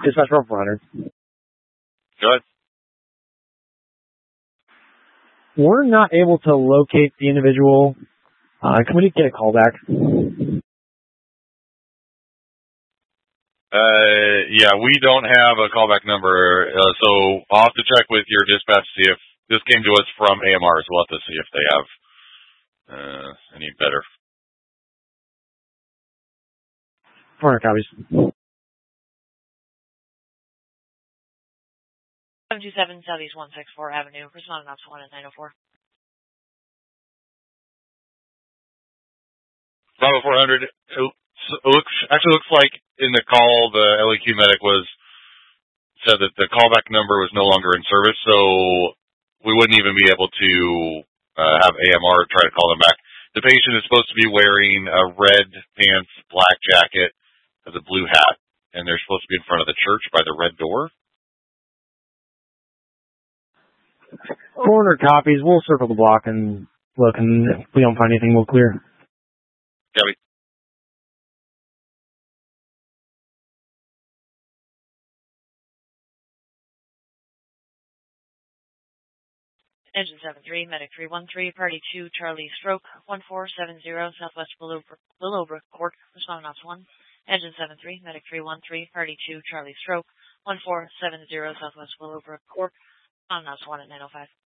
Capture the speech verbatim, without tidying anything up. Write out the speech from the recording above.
Dispatch four hundred. Go ahead. We're not able to locate the individual. Uh, can we get a call back? Uh, yeah, we don't have a callback number, uh, so I'll have to check with your dispatch to see if this came to us from A M R, so we'll have to see if they have uh, any better. four hundred copies. seven two seven Southeast one sixty-four Avenue, responding ops one at nine oh four. Bravo four hundred, it looks, actually looks like in the call, the L E Q medic was, said that the callback number was no longer in service, so we wouldn't even be able to uh, have A M R try to call them back. The patient is supposed to be wearing a red pants, black jacket, with a blue hat, and they're supposed to be in front of the church by the red door. four hundred copies. We'll circle the block and look, and if we don't find anything, we'll clear. Copy. Engine seven three, Medic three one three, Party two, Charlie Stroke, one four seven zero, Southwest Willowbrook, Willowbrook Court, responding ops one. Engine seven three, Medic three one three, Party two, Charlie Stroke, one four seven zero, Southwest Willowbrook Court, responding ops one at nine oh five.